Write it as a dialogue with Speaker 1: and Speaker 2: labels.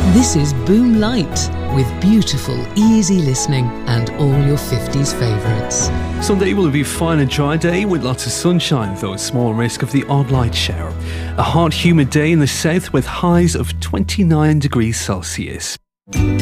Speaker 1: This is Boom Light, with beautiful, easy listening and all your 50s favourites.
Speaker 2: Sunday will be a fine and dry day with lots of sunshine, though a small risk of the odd light shower. A hot, humid day in the south with highs of 29 degrees Celsius.